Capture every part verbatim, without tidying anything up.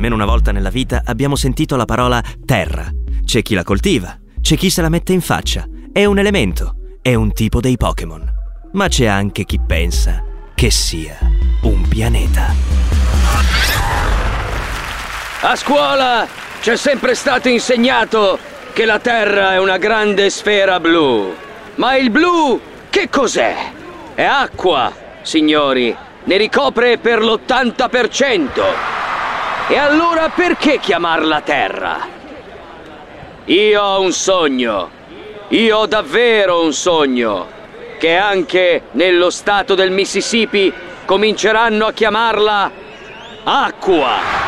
almeno una volta nella vita, abbiamo sentito la parola terra. C'è chi la coltiva, c'è chi se la mette in faccia. È un elemento, è un tipo dei Pokémon. Ma c'è anche chi pensa che sia un pianeta. A scuola c'è sempre stato insegnato che la Terra è una grande sfera blu. Ma il blu che cos'è? È acqua, signori. Ne ricopre per l'ottanta per cento. E allora perché chiamarla Terra? Io ho un sogno. Io ho davvero un sogno. Che anche nello stato del Mississippi cominceranno a chiamarla acqua.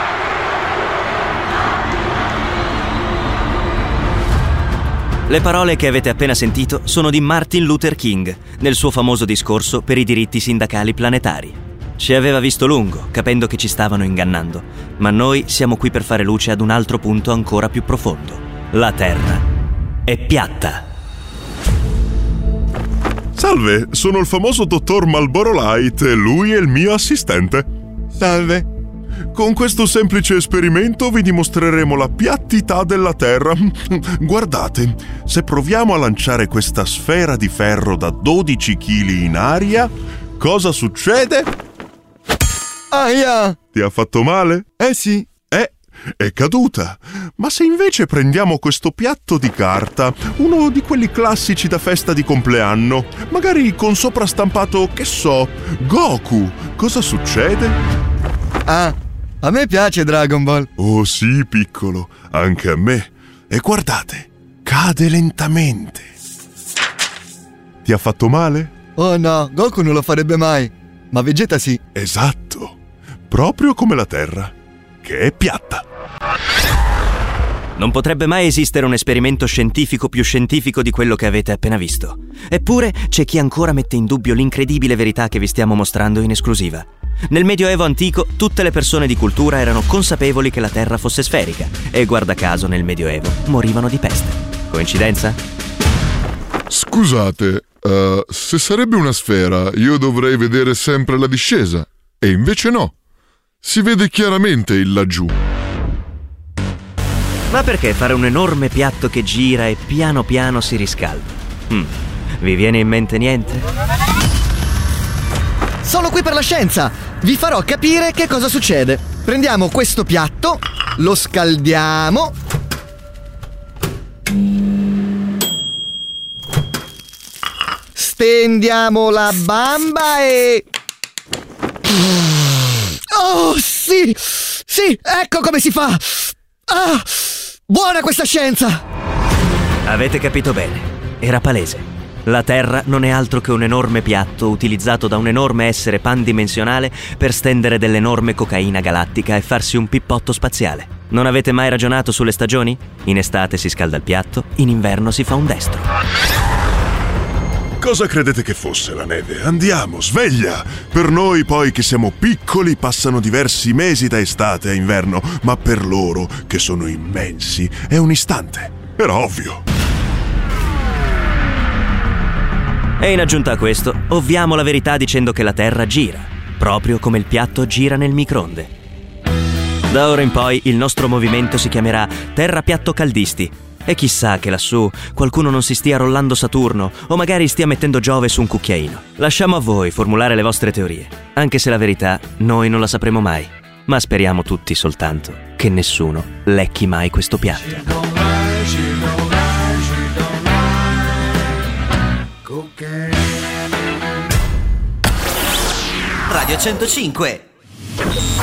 Le parole che avete appena sentito sono di Martin Luther King nel suo famoso discorso per i diritti sindacali planetari. Ci aveva visto lungo, capendo che ci stavano ingannando, ma noi siamo qui per fare luce ad un altro punto ancora più profondo. La Terra è piatta. Salve, sono il famoso dottor Marlboro Light e lui è il mio assistente. Salve. Con questo semplice esperimento vi dimostreremo la piattità della Terra. Guardate, se proviamo a lanciare questa sfera di ferro da dodici chili in aria, cosa succede? Aia! Ti ha fatto male? Eh sì. Eh, è caduta. Ma se invece prendiamo questo piatto di carta, uno di quelli classici da festa di compleanno, magari con sopra stampato, che so, Goku, cosa succede? Ah, a me piace Dragon Ball. Oh sì, piccolo, anche a me. E guardate, cade lentamente. Ti ha fatto male? Oh no, Goku non lo farebbe mai, ma Vegeta sì. Esatto, proprio come la Terra, che è piatta. Non potrebbe mai esistere un esperimento scientifico più scientifico di quello che avete appena visto. Eppure c'è chi ancora mette in dubbio l'incredibile verità che vi stiamo mostrando in esclusiva. Nel Medioevo antico tutte le persone di cultura erano consapevoli che la Terra fosse sferica e guarda caso nel Medioevo morivano di peste. Coincidenza? Scusate, uh, se sarebbe una sfera io dovrei vedere sempre la discesa e invece no. Si vede chiaramente il laggiù. Ma perché fare un enorme piatto che gira e piano piano si riscalda? Hmm. Vi viene in mente niente? Sono qui per la scienza! Vi farò capire che cosa succede. Prendiamo questo piatto, lo scaldiamo. Stendiamo la bamba e... Oh, sì! Sì, ecco come si fa! Ah! Buona questa scienza! Avete capito bene, era palese. La Terra non è altro che un enorme piatto utilizzato da un enorme essere pandimensionale per stendere dell'enorme cocaina galattica e farsi un pippotto spaziale. Non avete mai ragionato sulle stagioni? In estate si scalda il piatto, in inverno si fa un destro. Cosa credete che fosse la neve? Andiamo, sveglia! Per noi poi che siamo piccoli passano diversi mesi da estate a inverno, ma per loro, che sono immensi, è un istante. Era ovvio. E in aggiunta a questo, ovviamo la verità dicendo che la Terra gira, proprio come il piatto gira nel microonde. Da ora in poi il nostro movimento si chiamerà Terra Piatto Caldisti. E chissà che lassù qualcuno non si stia rollando Saturno o magari stia mettendo Giove su un cucchiaino. Lasciamo a voi formulare le vostre teorie, anche se la verità noi non la sapremo mai. Ma speriamo tutti soltanto che nessuno lecchi mai questo piatto. Radio centocinque